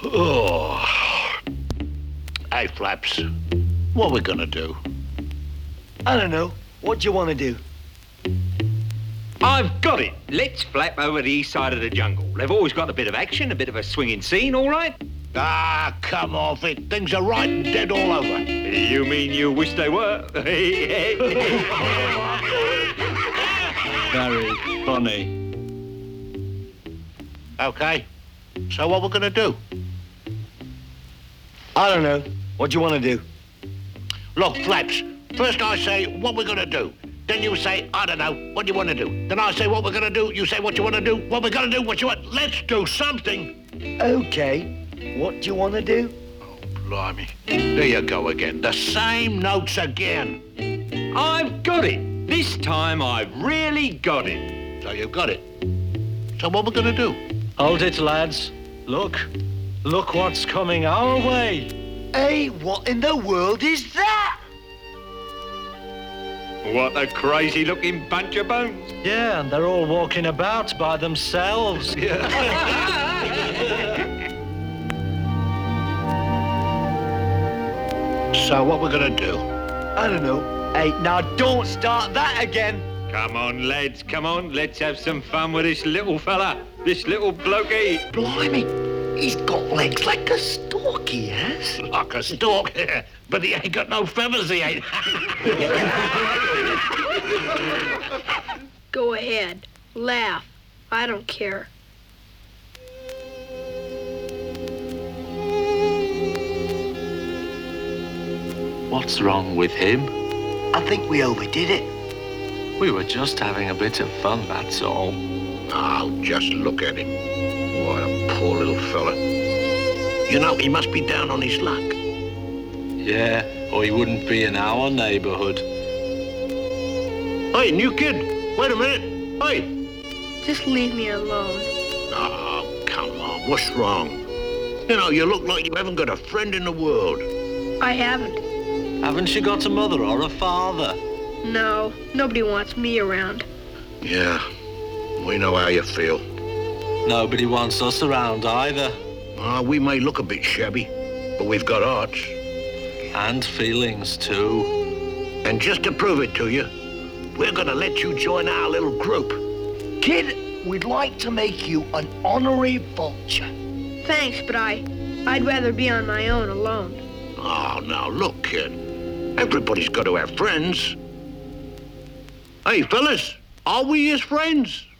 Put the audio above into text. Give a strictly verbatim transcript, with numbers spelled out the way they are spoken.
Oh. Hey, Flaps, what we gonna do? I don't know. What do you want to do? I've got it. Let's flap over the east side of the jungle. They've always got a bit of action, a bit of a swinging scene, all right? Ah, come off it. Things are right and dead all over. You mean you wish they were? Very funny. Okay, so what we're gonna do? I don't know. What do you want to do? Look, Flaps, first I say what we're gonna do. Then you say, I don't know, what do you want to do? Then I say what we're gonna do. You say what you want to do. What we're gonna do, what you want. Let's do something. Okay. What do you want to do? Oh, blimey. There you go again. The same notes again. I've got it. This time I've really got it. So you've got it. So what we're gonna do? Hold it, lads. Look. Look what's coming our way. Hey, what in the world is that? What a crazy-looking bunch of bones. Yeah, and they're all walking about by themselves. So what we're gonna do? I don't know. Hey, now don't start that again. Come on, lads, come on. Let's have some fun with this little fella. This little blokey. Blimey, he's got legs like a stork, he has. Like a stork, but he ain't got no feathers, he ain't. Go ahead. Laugh. I don't care. What's wrong with him? I think we overdid it. We were just having a bit of fun, that's all. Oh, just look at him. What a poor little fella. You know, he must be down on his luck. Yeah, or he wouldn't be in our neighborhood. Hey, new kid, wait a minute. Hey. Just leave me alone. Oh, come on, what's wrong? You know, you look like you haven't got a friend in the world. I haven't. Haven't you got a mother or a father? No, nobody wants me around. Yeah, we know how you feel. Nobody wants us around either. Uh, we may look a bit shabby, but we've got hearts. And feelings, too. And just to prove it to you, we're gonna let you join our little group. Kid, we'd like to make you an honorary vulture. Thanks, but I... I'd rather be on my own alone. Oh, now look, kid. Everybody's got to have friends. Hey, fellas, are we his friends?